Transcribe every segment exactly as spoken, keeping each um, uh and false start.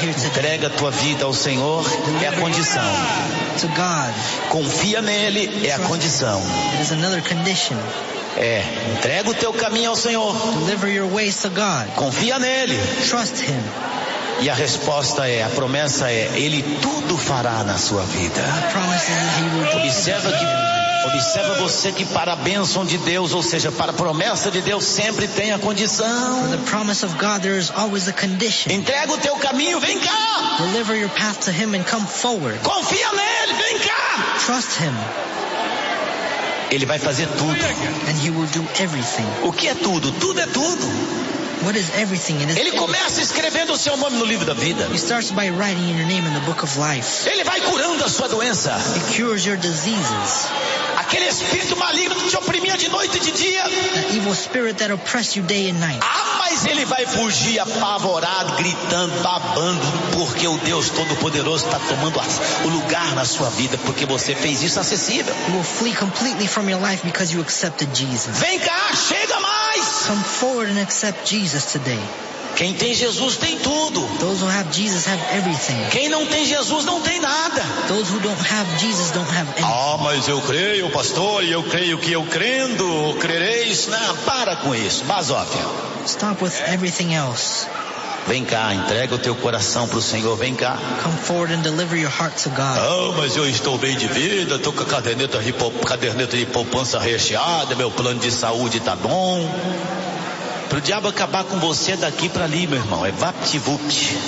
here today. Entrega a tua vida ao Senhor é a condição. To God. Confia nele é a condição. It is another condition. É, entrega o teu caminho ao Senhor. Deliver your ways to God. Confia nele. Trust Him. E a resposta é, a promessa é, Ele tudo fará na sua vida. Observa que, observa você que para a bênção de Deus, ou seja, para a promessa de Deus sempre tem a condição. For the promise of God, there is always a condition. Entrega o teu caminho, vem cá. Deliver your path to Him and come forward. Confia nele, vem cá. Trust Him. Ele vai fazer tudo. And He will do everything. O que é tudo? Tudo é tudo. What is everything? It is Ele começa escrevendo o seu nome no livro da vida. He starts by writing your name in the book of life. Ele vai curando a sua doença. He cures your diseases. Aquele espírito maligno que te oprimia de noite e de dia. That evil spirit that oppressed you day and night. Ah, mas ele vai fugir apavorado, gritando, babando, porque o Deus Todo-Poderoso está tomando o lugar na sua vida, porque você fez isso acessível. You will flee completely from your life because you accepted Jesus. Vem cá, chega mais. Come forward and accept Jesus today. Quem tem Jesus tem tudo. Those who have Jesus have everything. Quem não tem Jesus não tem nada. Those who don't have Jesus don't have anything. Ah, mas eu creio, pastor, e eu creio que eu crendo, crereis. Não, para com isso, basófia. Stop with everything else. Vem cá, entrega o teu coração para o Senhor, vem cá. Come forward and deliver your heart to God. Ah, mas eu estou bem de vida, estou com a caderneta, caderneta de poupança recheada, meu plano de saúde está bom. Para o diabo acabar com você daqui para ali, meu irmão, é vapt-vupt.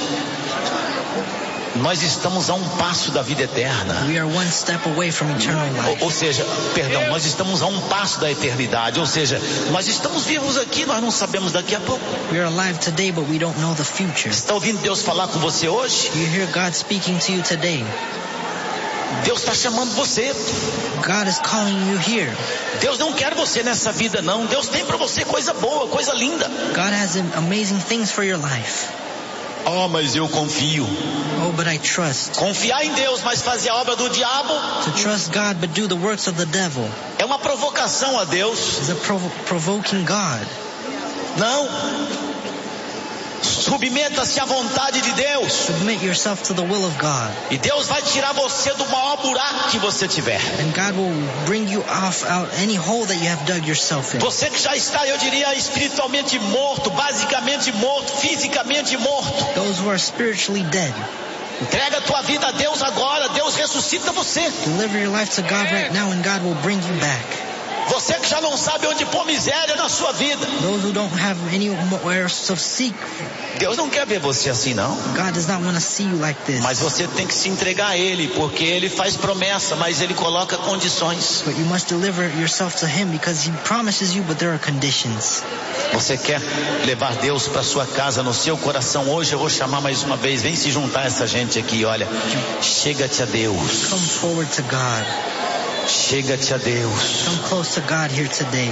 Nós estamos a um passo da vida eterna. We are one step away from eternal life. Ou, ou seja, perdão, nós estamos a um passo da eternidade. Ou seja, nós estamos vivos aqui, nós não sabemos daqui a pouco. We are alive today, but we don't know the future. Está ouvindo Deus falar com você hoje? You hear God speaking to you today. Deus está chamando você. God is calling you here. Deus não quer você nessa vida, não. Deus tem para você coisa boa, coisa linda. God has amazing things for your life. Oh, mas eu confio. Oh, but I trust. Confiar em Deus, mas fazer a obra do diabo. To trust God, but do the works of the devil. É uma provocação a Deus. Is a provo- provoking God. Não. Submeta-se à vontade de Deus. Submit yourself to the will of God. E Deus vai tirar você do maior buraco que você tiver. And God will bring you off out any hole that you have dug yourself in. Você que já está, eu diria, espiritualmente morto, basicamente morto, fisicamente morto. Those who are spiritually dead. Entrega a tua vida a Deus agora. Deus ressuscita você. Deliver your life to God right now and God will bring you back. Você que já não sabe onde pôr miséria na sua vida. Those who don't have anywhere to seek. Deus não quer ver você assim, não. God does not want to see you like this. Mas você tem que se entregar a Ele, porque Ele faz promessa, mas Ele coloca condições. But you must deliver yourself to Him because He promises you, but there are conditions. Você quer levar Deus para sua casa, no seu coração? Hoje eu vou chamar mais uma vez. Vem se juntar essa gente aqui, olha. Chega-te a Deus. Come forward to God. Chega-te a Deus. Come close to God here today.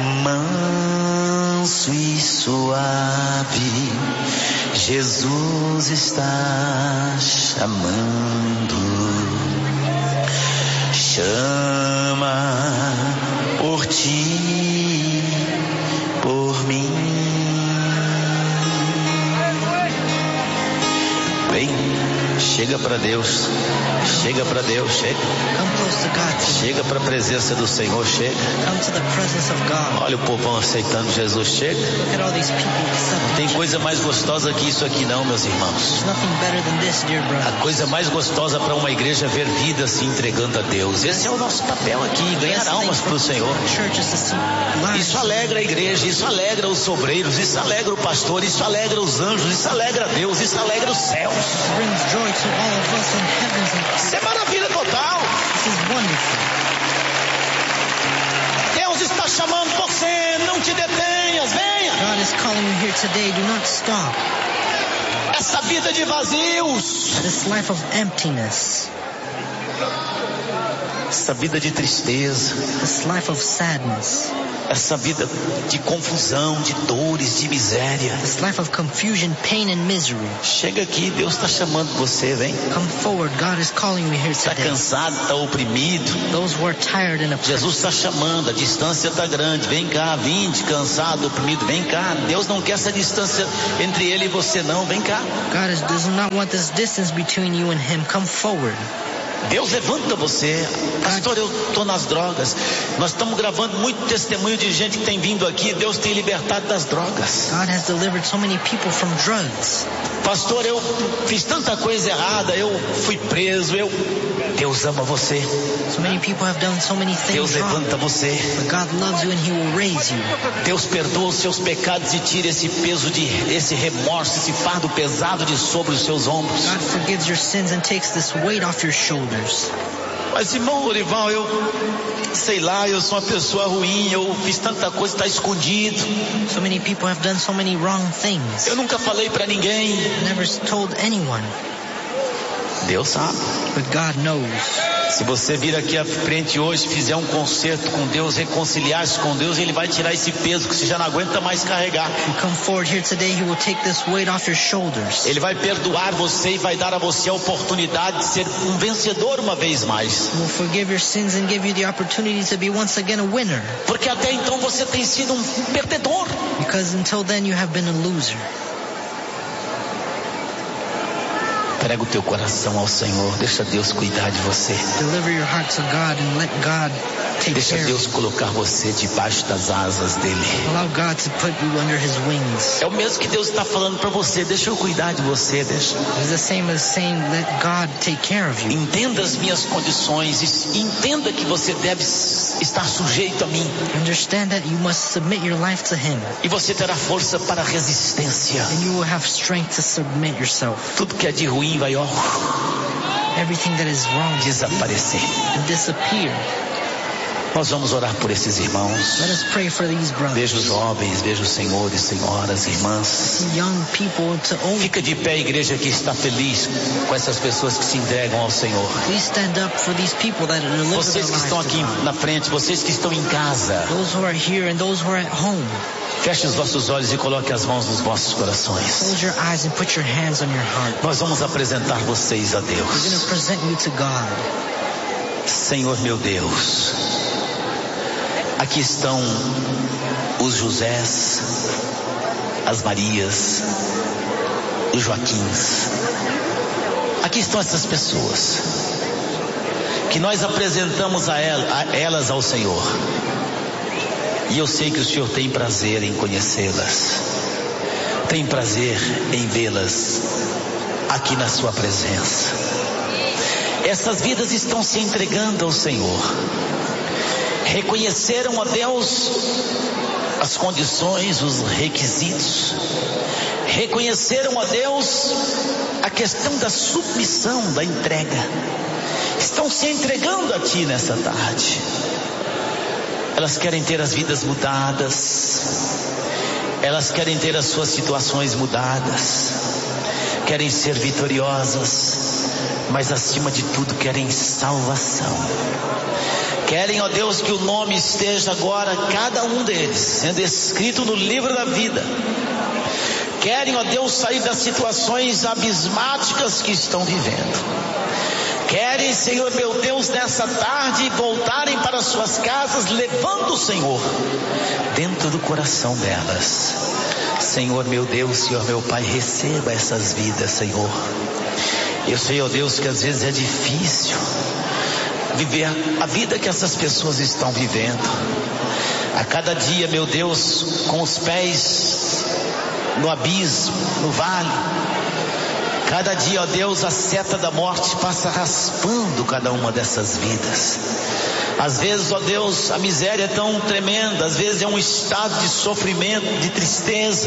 Manso e suave, Jesus está chamando. Chama por ti, por mim. Vem, chega para Deus. Chega para Deus, chega. Come close to God. Chega para a presença do Senhor, chega. Come to the presence of God. Olha o povão aceitando Jesus, chega. Look at all these people accepting. Tem coisa mais gostosa que isso aqui não, meus irmãos. There's nothing better than this, dear brother. A coisa mais gostosa para uma igreja é ver vida se entregando a Deus. Esse é o nosso papel aqui, ganhar almas para o Senhor. Isso alegra a igreja, isso alegra os obreiros, isso alegra o pastor, isso alegra os anjos, isso alegra Deus, isso alegra os céus. Isso é maravilha total. Deus está chamando você, não te detenhas, venha. God is calling you here today, do not stop. Essa vida de vazios. This life of emptiness. essa vida de tristeza, this life of sadness, essa vida de confusão, de dores, de miséria. this life of confusion, pain and misery. Chega aqui, Deus está chamando você, vem. Come forward, God is calling you here Está today. cansado, está oprimido. Those who are tired and oppressed. Jesus está chamando, a distância está grande. Vem cá, vinde, cansado, oprimido, vem cá. Deus não quer essa distância entre ele e você não, vem cá. God is, does not want this distance between you and him. Come forward. Deus levanta você. Pastor, eu estou nas drogas. Nós estamos gravando muito testemunho de gente que tem vindo aqui. Deus tem libertado das drogas. God has delivered so many people from drugs. Pastor, eu fiz tanta coisa errada. Eu fui preso. Eu... Deus ama você. So many people have done so many Deus things wrong. levanta você. But God loves you and he will raise you. Deus perdoa os seus pecados e tira esse peso de, esse remorso, esse fardo pesado de sobre os seus ombros. God forgives your sins and takes this weight off your shoulders. Mas irmão Lorival, eu sei lá, eu sou uma pessoa ruim, eu fiz tanta coisa, está escondido. So many people have done so many wrong things. Eu nunca falei para ninguém. Never told anyone. Deus sabe. But God knows. Se você vir aqui à frente hoje, fizer um concerto com Deus, reconciliar-se com Deus, Ele vai tirar esse peso que você já não aguenta mais carregar. You come forward here today, he will take this weight off your shoulders. Ele vai perdoar você e vai dar a você a oportunidade de ser um vencedor uma vez mais. He will forgive your sins and give you the opportunity to be once again a winner. Porque até então você tem sido um perdedor. Because until then you have been a loser. Entrega o teu coração ao Senhor. Deixa Deus cuidar de você. Deliver your heart to God and let God take Deixa care Deus of you. colocar você debaixo das asas dele. Allow God to put you under his wings. É o mesmo que Deus está falando para você. Deixa eu cuidar de você. Deixa. It's the same as saying let God take care of you. Entenda as minhas condições. E entenda que você deve estar sujeito a mim. Understand that you must submit your life to him. E você terá força para a resistência. And you will have strength to submit yourself. Tudo que é de ruim vai ó, Everything that is wrong desaparecer. and disappear. Nós vamos orar por esses irmãos. Let us pray for these brothers. Veja os jovens, veja os senhores, senhoras, irmãs. Young people to own. Fica de pé, a igreja que está feliz com essas pessoas que se entregam ao Senhor. Please stand up for these people that deliver their Vocês que lives estão to aqui God. na frente, vocês que estão em casa, Those who are here and those who are at home. feche os vossos olhos e coloque as mãos nos vossos corações. Close your eyes and put your hands on your heart. Nós vamos apresentar vocês a We're going to Deus. present you to God. Senhor meu Deus, aqui estão os Josés, as Marias, os Joaquins. Aqui estão essas pessoas que nós apresentamos a elas ao Senhor. E eu sei que o Senhor tem prazer em conhecê-las, tem prazer em vê-las aqui na sua presença. Essas vidas estão se entregando ao Senhor. Reconheceram a Deus as condições, os requisitos. Reconheceram a Deus a questão da submissão, da entrega. Estão se entregando a Ti nessa tarde. Elas querem ter as vidas mudadas. Elas querem ter as suas situações mudadas. Querem ser vitoriosas. Mas acima de tudo querem salvação. Querem, ó Deus, que o nome esteja agora, cada um deles, sendo escrito no livro da vida. Querem, ó Deus, sair das situações abismáticas que estão vivendo. Querem, Senhor meu Deus, nessa tarde voltarem para suas casas, levando o Senhor dentro do coração delas. Senhor meu Deus, Senhor meu Pai, receba essas vidas, Senhor. Eu sei, ó Deus, que às vezes é difícil viver a vida que essas pessoas estão vivendo. A cada dia, meu Deus, com os pés no abismo, no vale. Cada dia, ó Deus, a seta da morte passa raspando cada uma dessas vidas. Às vezes, ó Deus, a miséria é tão tremenda. Às vezes é um estado de sofrimento, de tristeza.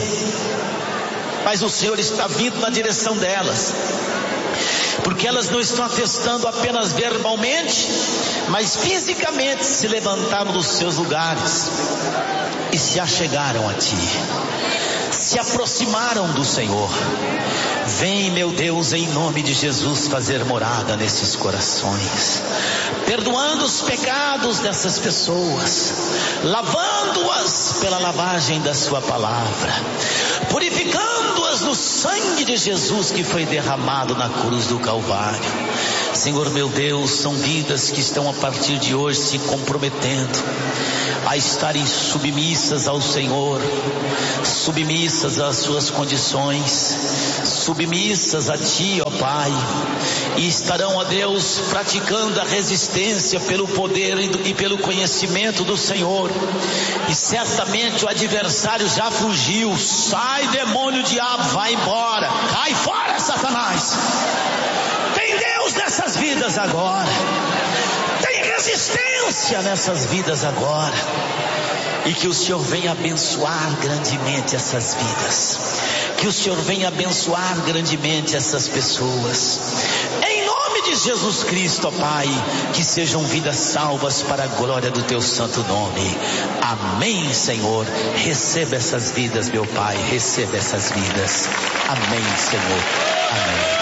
Mas o Senhor está vindo na direção delas. Porque elas não estão atestando apenas verbalmente, mas fisicamente se levantaram dos seus lugares e se achegaram a Ti. se aproximaram do Senhor. Vem, meu Deus, em nome de Jesus, fazer morada nesses corações, perdoando os pecados dessas pessoas, lavando-as pela lavagem da sua palavra, purificando-as no sangue de Jesus que foi derramado na cruz do Calvário. Senhor meu Deus, são vidas que estão a partir de hoje se comprometendo a estarem submissas ao Senhor, submissas às suas condições, submissas a Ti, ó Pai, e estarão, ó Deus, praticando a resistência pelo poder e pelo conhecimento do Senhor, e certamente o adversário já fugiu. Sai, demônio, diabo, vai embora, cai fora, Satanás. Tem Deus nessas vidas agora, tem resistência nessas vidas agora, e que o Senhor venha abençoar grandemente essas vidas, que o Senhor venha abençoar grandemente essas pessoas, em nome de Jesus Cristo, ó Pai, que sejam vidas salvas para a glória do Teu santo nome. Amém, Senhor. Receba essas vidas, meu Pai, receba essas vidas. Amém, Senhor. Amém.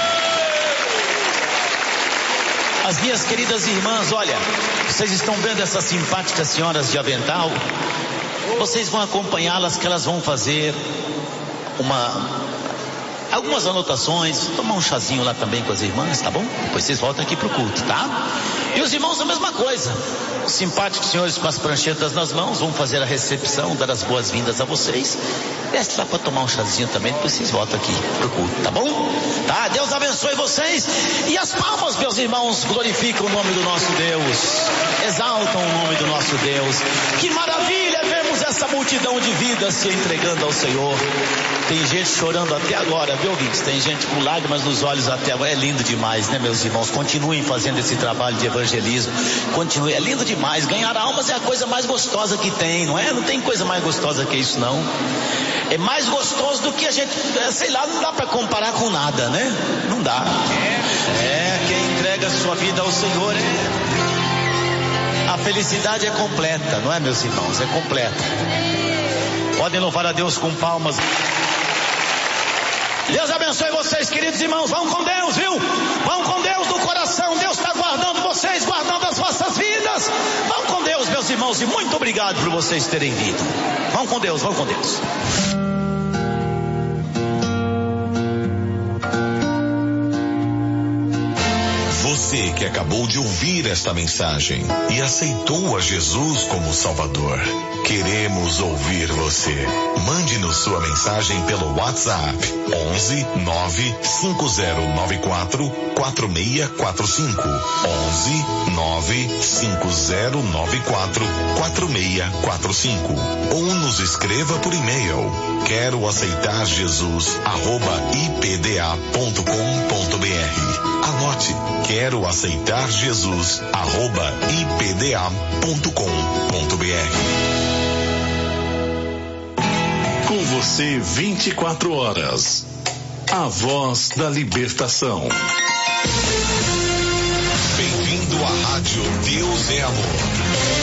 As minhas queridas irmãs, olha, vocês estão vendo essas simpáticas senhoras de avental? Vocês vão acompanhá-las, que elas vão fazer uma, algumas anotações, tomar um chazinho lá também com as irmãs, tá bom? Depois vocês voltam aqui pro culto, tá? E os irmãos a mesma coisa. Os simpáticos senhores com as pranchetas nas mãos vão fazer a recepção, dar as boas-vindas a vocês. Desce lá para tomar um chazinho também, depois vocês voltam aqui pro culto, tá bom? Tá? Deus abençoe vocês. E as palmas, meus irmãos, glorificam o nome do nosso Deus, exaltam o nome do nosso Deus. Que maravilha vermos essa multidão de vidas se entregando ao Senhor. Tem gente chorando até agora, viu, ouvintes? Tem gente com lágrimas nos olhos até agora. É lindo demais, né, meus irmãos? Continuem fazendo esse trabalho de evangelismo. Continue, é lindo demais. Ganhar almas é a coisa mais gostosa que tem, não é? Não tem coisa mais gostosa que isso, não. É mais gostoso do que a gente, sei lá, não dá para comparar com nada, né? Não dá. É, quem entrega a sua vida ao Senhor, é... a felicidade é completa, não é, meus irmãos? É completa. Podem louvar a Deus com palmas. Deus abençoe vocês, queridos irmãos. Vão com Deus, viu? Vão com Deus no coração. Deus está guardando vocês, guardando as vossas vidas. Vão com Deus, meus irmãos, e muito obrigado por vocês terem vindo. Vão com Deus, vão com Deus. Você que acabou de ouvir esta mensagem e aceitou a Jesus como Salvador, queremos ouvir você. Mande-nos sua mensagem pelo WhatsApp onze nove cinco zero nove quatro quatro seis quatro cinco onze nove cinco zero nove quatro quatro seis quatro cinco ou nos escreva por e-mail quero aceitar Jesus arroba i p d a ponto com ponto b r. Anote, quero aceitar Jesus arroba i p d a ponto com ponto b r. Com você vinte e quatro horas. A voz da libertação. Bem-vindo à Rádio Deus é Amor.